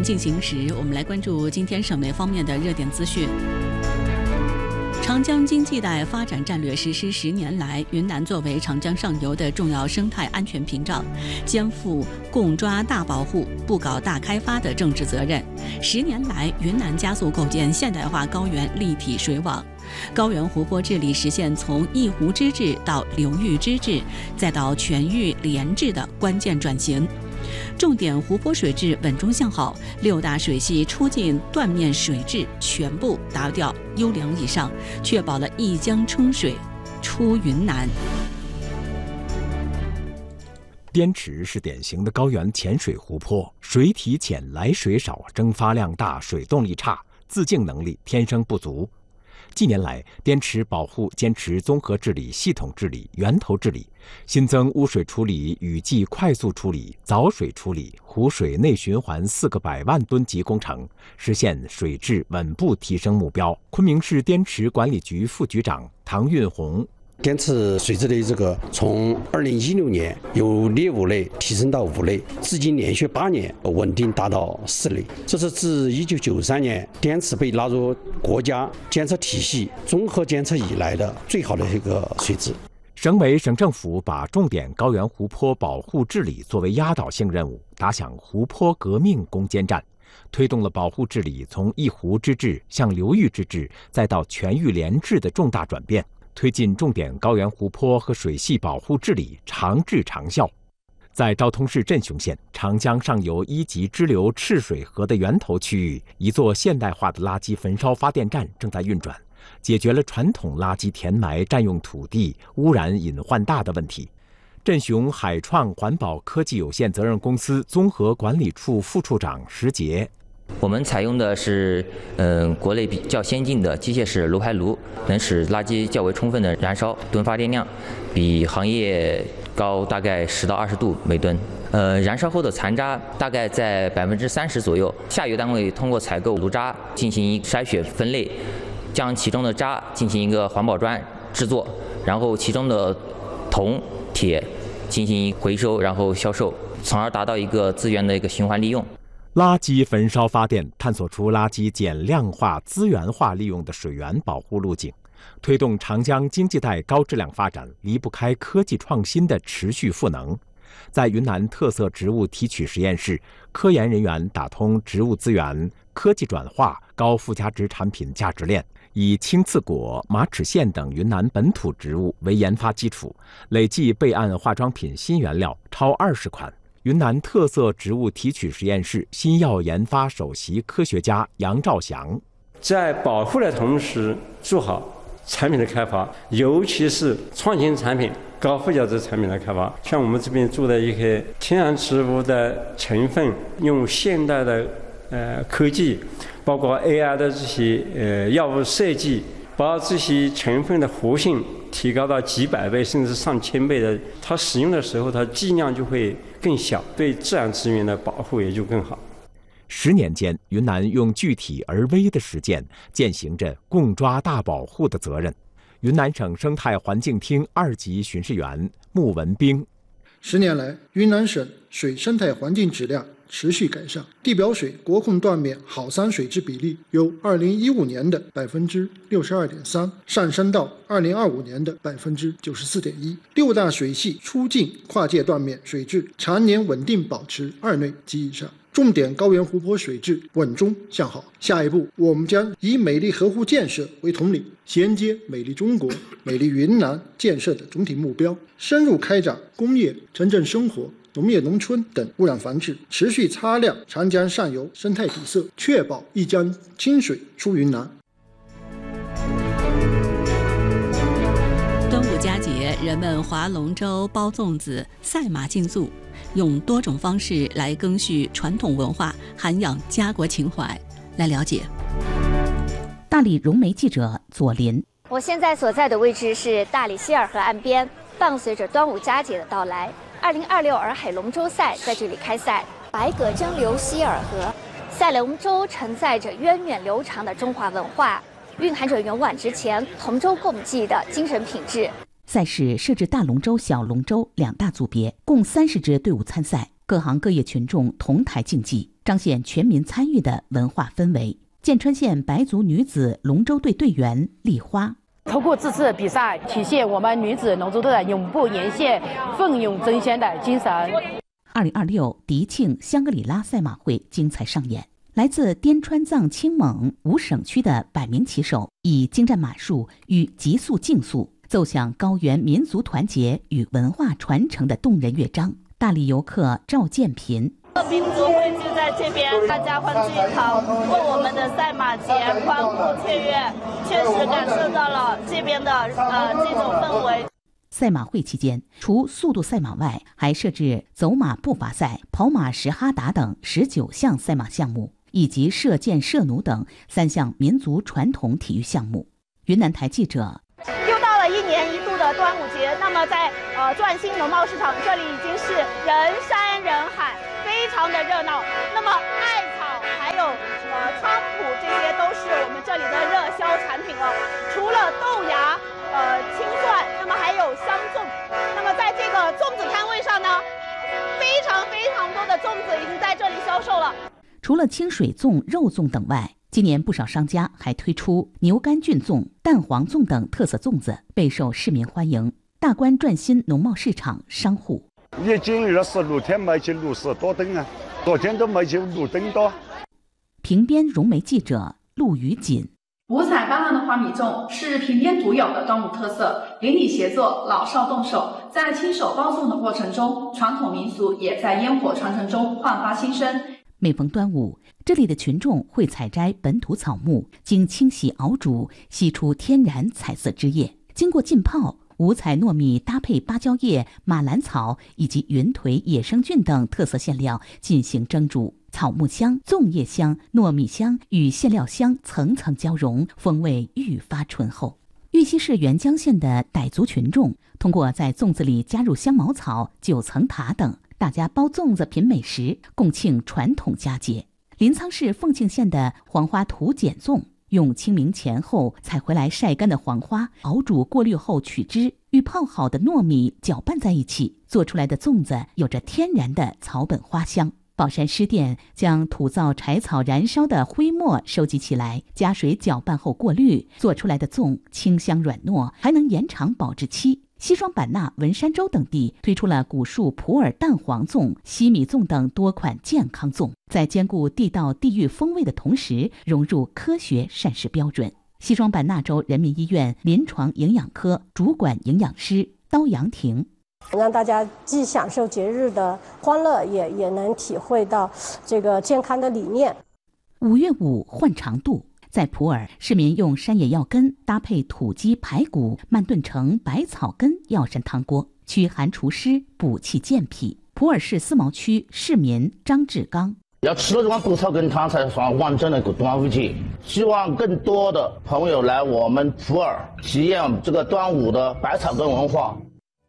进行时，我们来关注今天省内方面的热点资讯。长江经济带发展战略实施10年来，云南作为长江上游的重要生态安全屏障，肩负共抓大保护、不搞大开发的政治责任。10年来，云南加速构建现代化高原立体水网，高原湖泊治理实现从一湖之治到流域之治，再到全域联治的关键转型。重点湖泊水质稳中向好，6大水系出境断面水质全部达到优良以上，确保了一江春水出云南。 滇池是典型的高原浅水湖泊，水体浅，来水少，蒸发量大，水动力差，自净能力天生不足。近年来，滇池保护坚持综合治理、系统治理、源头治理，新增污水处理、雨季快速处理、早水处理、湖水内循环4个100万吨级工程，实现水质稳步提升目标。昆明市滇池管理局副局长唐运红。 滇池水质的从2016年由劣5类提升到5类，至今连续8年稳定达到4类。这是自1993年滇池被纳入国家监测体系综合监测以来的最好的一个水质。 省委省政府把重点高原湖泊保护治理作为压倒性任务，打响湖泊革命攻坚战，推动了保护治理从一湖之治向流域之治，再到全域联治的重大转变。推进重点高原湖泊和水系保护治理长治长效。在昭通市镇雄县长江上游1级支流赤水河的源头区域，一座现代化的垃圾焚烧发电站正在运转，解决了传统垃圾填埋占用土地、污染隐患大的问题。镇雄海创环保科技有限责任公司综合管理处副处长石杰。 我们采用的是国内比较先进的机械式炉排炉，能使垃圾较为充分的燃烧，吨发电量比行业高大概10到20度每吨。燃烧后的残渣大概在30%左右。下游单位通过采购炉渣进行筛选分类，将其中的渣进行一个环保砖制作，然后其中的铜、铁进行回收，然后销售，从而达到一个资源的一个循环利用。 垃圾焚烧发电探索出垃圾减量化、资源化利用的水源保护路径，推动长江经济带高质量发展离不开科技创新的持续赋能。在云南特色植物提取实验室，科研人员打通植物资源、科技转化、高附加值产品价值链，以青刺果、马齿苋等云南本土植物为研发基础，累计备案化妆品新原料超20款。云南特色植物提取实验室新药研发首席科学家杨兆祥， 在保护的同时做好产品的开发，尤其是创新产品、高附加值产品的开发。像我们这边做的一些天然植物的成分，用现代的科技，包括 AI 的这些药物设计，把这些成分的活性提高到几百倍甚至上千倍的，它使用的时候它剂量就会更小，对自然资源的保护也就更好。 10年间，云南用具体而微的实践践行着共抓大保护的责任。云南省生态环境厅2级巡视员穆文兵 ：10年来，云南省水生态环境质量持续改善，地表水国控断面好山水质比例由2015年的62.3%上升到2025年的94.1%，6大水系出境跨界断面水质常年稳定保持2类及以上，重点高原湖泊水质稳中向好。下一步，我们将以美丽河湖建设为统领，衔接美丽中国、美丽云南建设的总体目标，深入开展工业、城镇生活、农业农村等污染防治，持续擦亮长江上游生态底色，确保一江清水出云南。 端午佳节，人们划龙舟、包粽子、赛马竞速，用多种方式来赓续传统文化，涵养家国情怀。来了解。 大理融媒记者左林， 我现在所在的位置是大理希尔河岸边，伴随着端午佳节的到来，2026洱海龙舟赛在这里开赛。百舸争流希尔河，赛龙舟承载着源远流长的中华文化，蕴含着勇往直前、同舟共济的精神品质。 赛事设置大龙舟、小龙舟2大组别，共30支队伍参赛，各行各业群众同台竞技。 彰显全民参与的文化氛围。建川县白族女子龙舟队队员丽花， 通过这次的比赛，体现我们女子龙舟队的永不言谢、奋勇争先的精神。 2026迪庆香格里拉赛马会精彩上演，来自滇川藏青蒙5省区的100名骑手，以精湛马术与急速竞速，奏响高原民族团结与文化传承的动人乐章。大理游客赵建平。 民族汇聚在这边，大家欢聚一堂，为我们的赛马节欢呼雀跃，确实感受到了这边的这种氛围。 赛马会期间，除速度赛马外，还设置走马步伐赛、跑马石哈达等19项赛马项目，以及射箭、射弩等3项民族传统体育项目。云南台记者。 又到了1年1度的端午节，那么在钻心农贸市场，这里已经是人山人海，非常的热闹。那么艾草还有菖蒲，这些都是我们这里的热销产品了。除了豆芽、青蒜，那么还有香粽。那么在这个粽子摊位上呢，非常多的粽子已经在这里销售了。 除了清水粽、肉粽等外，今年不少商家还推出牛肝菌粽、蛋黄粽等特色粽子，备受市民欢迎。大关转心农贸市场商户， 一斤26天卖起60多吨啊，昨天都卖起6吨多。 平边融媒记者陆宇锦。 五彩斑斓的花米粽是平边独有的端午特色，邻里协作，老少动手，在亲手包粽的过程中，传统民俗也在烟火传承中焕发新生。 每逢端午，这里的群众会采摘本土草木，经清洗熬煮，析出天然彩色汁液，经过浸泡，五彩糯米搭配芭蕉叶、马兰草以及云腿、野生菌等特色馅料进行蒸煮，草木香、粽叶香、糯米香与馅料香层层交融，风味愈发醇厚。玉溪市沅江县的傣族群众通过在粽子里加入香茅草、9层塔等，大家包粽子品美食，共庆传统佳节。临沧市凤庆县的黄花土碱粽，用清明前后采回来晒干的黄花熬煮过滤后取汁，与泡好的糯米搅拌在一起，做出来的粽子有着天然的草本花香。宝山湿店将土灶柴草燃烧的灰末收集起来，加水搅拌后过滤，做出来的粽清香软糯，还能延长保质期。西双版纳、文山州等地推出了古树普洱蛋黄粽、西米粽等多款健康粽，在兼顾地道地域风味的同时，融入科学膳食标准。西双版纳州人民医院临床营养科主管营养师刀阳婷， 让大家既享受节日的欢乐，也能体会到这个健康的理念。 5月5换肠肚，在普洱，市民用山野药根搭配土鸡排骨慢炖成百草根药膳汤锅，驱寒除湿，补气健脾。普洱市思茅区市民张志刚， 要吃了这碗百草根汤才算完整的端午节。希望更多的朋友来我们普洱体验这个端午的百草根文化。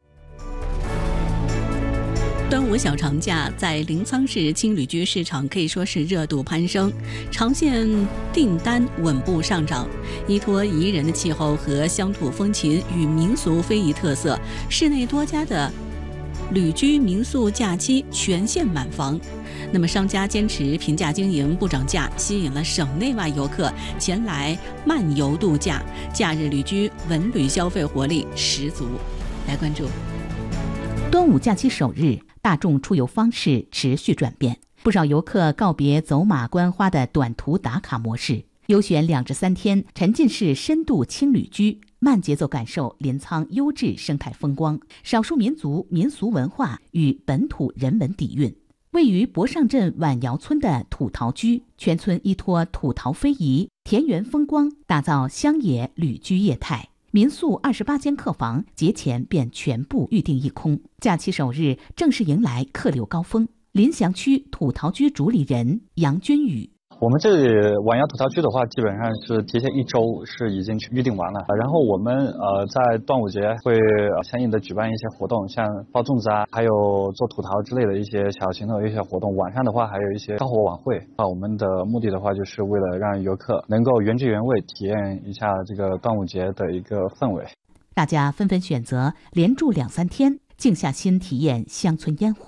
端午小长假在临沧市青旅居市场可以说是热度攀升，长线订单稳步上涨。依托宜人的气候和乡土风情与民俗非遗特色，市内多家的旅居民宿假期全线满房。那么商家坚持平价经营不涨价，吸引了省内外游客前来漫游度假，假日旅居文旅消费活力十足。来关注端午假期首日，大众出游方式持续转变，不少游客告别走马观花的短途打卡模式，优选2至3天沉浸式深度轻旅居，慢节奏感受临沧优质生态风光、少数民族民俗文化与本土人文底蕴。位于博上镇晚窑村的土陶居，全村依托土陶非遗、田园风光，打造乡野旅居业态。民宿28间客房节前便全部预订一空，假期首日正式迎来客流高峰。临祥区土陶居主理人杨军宇， 我们这里晚窑土陶居的话，基本上是提前1周是已经预定完了。然后我们在端午节会相应的举办一些活动，像包粽子啊，还有做土陶之类的一些小型的一些活动。晚上的话还有一些篝火晚会。我们的目的的话，就是为了让游客能够原汁原味体验一下这个端午节的一个氛围。 大家纷纷选择连住2、3天，静下心体验乡村烟火。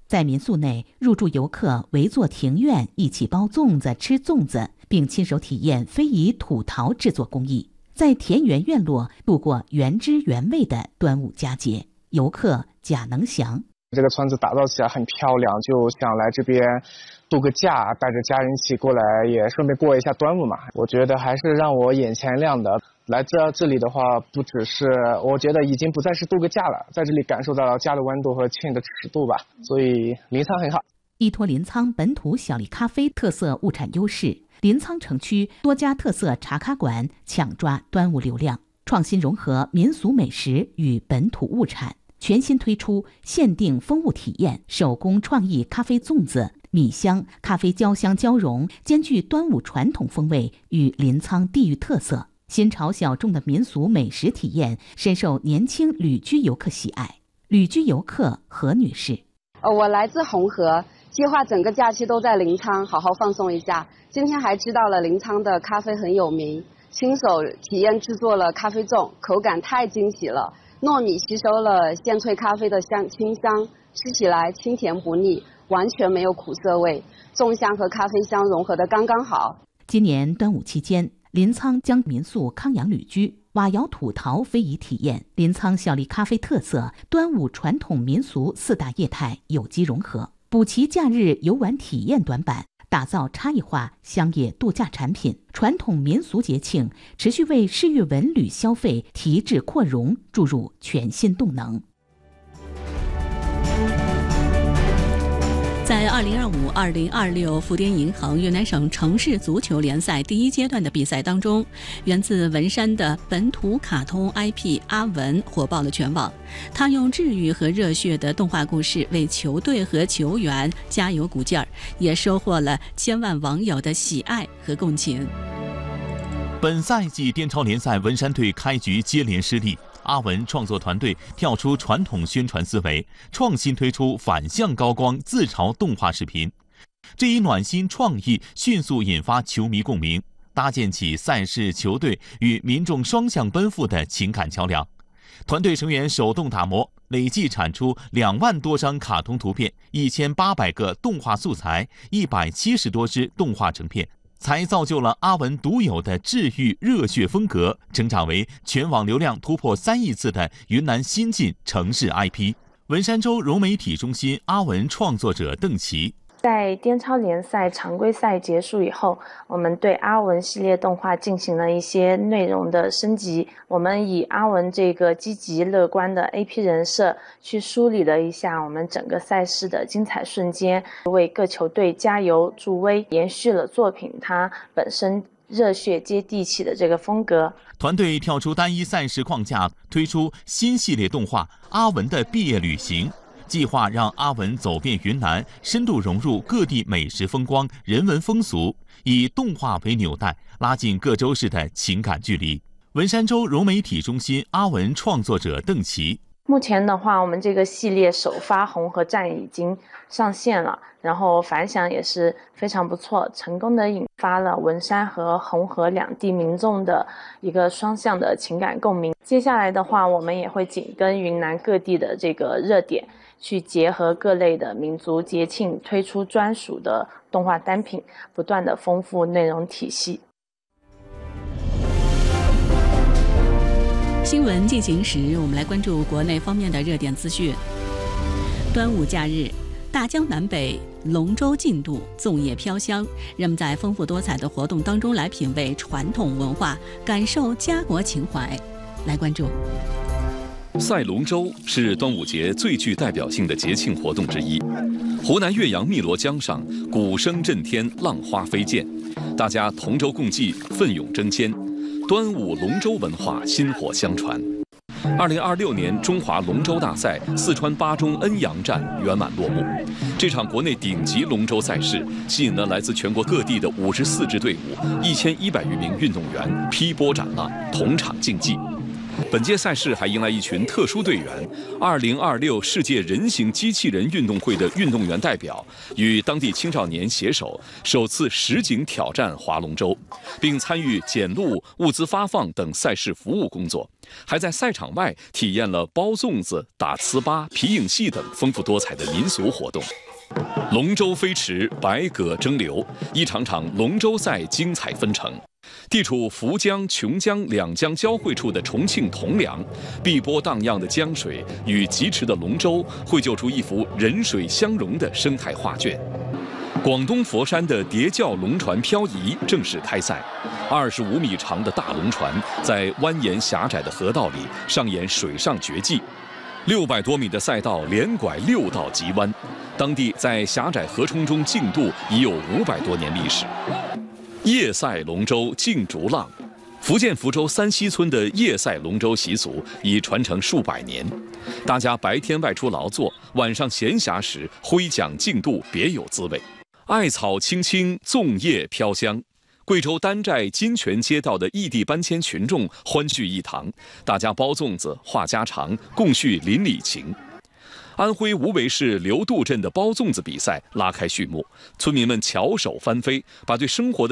在民宿内，入住游客围坐庭院，一起包粽子、吃粽子，并亲手体验非遗土陶制作工艺，在田园院落度过原汁原味的端午佳节。游客贾能祥： 这个村子打造起来很漂亮，就想来这边度个假，带着家人一起过来，也顺便过一下端午嘛。我觉得还是让我眼前亮的。来这里的话，不只是我觉得已经不再是度个假了，在这里感受到了家的温度和庆的尺度吧。所以临沧很好。 依托临沧本土小粒咖啡特色物产优势，临沧城区多家特色茶咖馆抢抓端午流量，创新融合民俗美食与本土物产，全新推出限定风物体验、手工创意咖啡粽子、米香、咖啡焦香交融，兼具端午传统风味与临沧地域特色。新潮小众的民俗美食体验深受年轻旅居游客喜爱。旅居游客何女士： 我来自红河，计划整个假期都在临沧好好放松一下。今天还知道了临沧的咖啡很有名，亲手体验制作了咖啡粽，口感太惊喜了。糯米吸收了现萃咖啡的清香，吃起来清甜不腻，完全没有苦涩味，粽香和咖啡香融合得刚刚好。 今年端午期间，临沧将民宿康养旅居、瓦窑土陶非遗体验、临沧小粒咖啡特色、端午传统民俗4大业态有机融合，补齐假日游玩体验短板，打造差异化乡野度假产品。传统民俗节庆持续为世域文旅消费提质扩容注入全新动能。 在2025-2026福建银行云南省城市足球联赛第1阶段的比赛当中，源自文山的本土卡通 IP 阿文火爆了全网。他用治愈和热血的动画故事为球队和球员加油鼓劲儿，也收获了千万网友的喜爱和共情。 本赛季滇超联赛文山队开局接连失利，阿文创作团队跳出传统宣传思维，创新推出反向高光自嘲动画视频。这一暖心创意迅速引发球迷共鸣，搭建起赛事、球队与民众双向奔赴的情感桥梁。团队成员手动打磨，累计产出2万多张卡通图片、1800个动画素材、170多支动画成片，才造就了阿文独有的治愈热血风格，成长为全网流量突破3亿次的云南新晋城市 IP。文山州融媒体中心阿文创作者邓琦： 在滇超联赛常规赛结束以后，我们对阿文系列动画进行了一些内容的升级。我们以阿文这个积极乐观的 AP 人设，去梳理了一下我们整个赛事的精彩瞬间，为各球队加油助威，延续了作品它本身热血接地气的这个风格。 团队跳出单一赛事框架，推出新系列动画《阿文的毕业旅行》，计划让阿文走遍云南，深度融入各地美食风光、人文风俗，以动画为纽带，拉近各州市的情感距离。文山州融媒体中心阿文创作者邓琦： 目前的话，我们这个系列首发红河站已经上线了，然后反响也是非常不错，成功的引发了文山和红河两地民众的一个双向的情感共鸣。接下来的话，我们也会紧跟云南各地的这个热点，去结合各类的民族节庆，推出专属的动画单品，不断的丰富内容体系。 新闻进行时，我们来关注国内方面的热点资讯。端午假日，大江南北，龙舟竞渡，粽叶飘香，人们在丰富多彩的活动当中来品味传统文化，感受家国情怀。来关注。 赛龙舟是端午节最具代表性的节庆活动之一。湖南岳阳汨罗江上，鼓声震天，浪花飞溅，大家同舟共济，奋勇争先。端午龙舟文化薪火相传。2026年中华龙舟大赛四川巴中恩阳站圆满落幕。这场国内顶级龙舟赛事吸引了来自全国各地的54支队伍、1100余名运动员披波斩浪，同场竞技。 本届赛事还迎来一群特殊队员，2026世界人形机器人运动会的运动员代表与当地青少年携手，首次实景挑战划龙舟，并参与检录、物资发放等赛事服务工作，还在赛场外体验了包粽子、打糍粑、皮影戏等丰富多彩的民俗活动。龙舟飞驰，百舸争流，一场场龙舟赛精彩纷呈。地处涪江、琼江两江交汇处的重庆铜梁，碧波荡漾的江水与疾驰的龙舟，绘就出一幅人水相融的生态画卷。广东佛山的叠教龙船漂移正式开赛，25米长的大龙船在蜿蜒狭窄的河道里上演水上绝技，600多米的赛道连拐6道急弯，当地在狭窄河冲中竞渡已有500多年历史。夜赛龙舟竞逐浪，福建福州三溪村的夜赛龙舟习俗已传承数百年，大家白天外出劳作，晚上闲暇时挥桨竞渡，别有滋味。艾草青青，粽叶飘香。贵州丹寨金泉街道的异地搬迁群众欢聚一堂，大家包粽子、话家常，共叙邻里情。安徽无为市刘渡镇的包粽子比赛拉开序幕，村民们巧手翻飞，把对生活的